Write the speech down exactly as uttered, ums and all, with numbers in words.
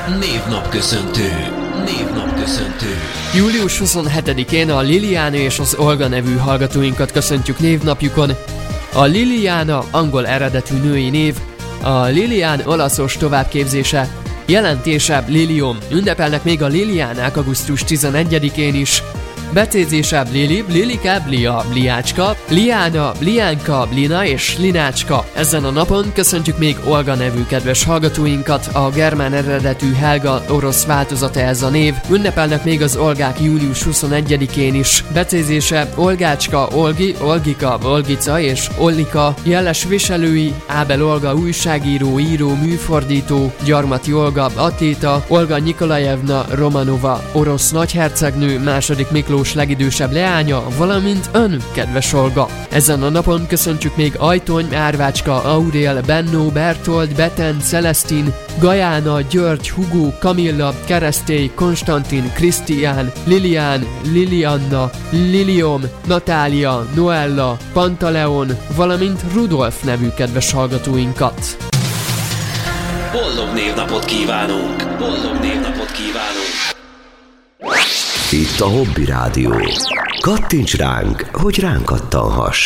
Névnapköszöntő. Névnapköszöntő. július huszonhetedikén a Liliana és az Olga nevű hallgatóinkat köszöntjük névnapjukon. A Liliana angol eredetű női név, a Lilian olaszos továbbképzése, jelentése Lilium. Ünnepelnek még a Liliánák augusztus tizenegyedikén is. Becézése Lili, Lilike, Blia, Bliácska, Liana, Bliánka, Blina és Linácska. Ezen a napon köszöntjük még Olga nevű kedves hallgatóinkat, a germán eredetű Helga orosz változata ez a név. Ünnepelnek még az Olgák július huszonegyedikén is. Becézése Olgácska, Olgi, Olgika, Olgica és Ollika. Jeles viselői Ábel Olga újságíró, író, műfordító, Gyarmati Olga atléta, Olga Nikolajevna Romanova orosz nagyhercegnő, második Miklós legidősebb leánya, valamint ön, kedves Olga. Ezen a napon köszöntjük még Ajtony, Árvácska, Aurél, Benno, Bertold, Beten, Celestin, Gajána, György, Hugo, Kamilla, Keresztély, Konstantin, Krisztián, Lilián, Lilianna, Lilium, Natália, Noella, Pantaleon, valamint Rudolf nevű kedves hallgatóinkat. Boldog névnapot kívánunk! Boldog névnapot kívánunk! Itt a Hobby Rádió. Kattints ránk, hogy ránk kattanhass.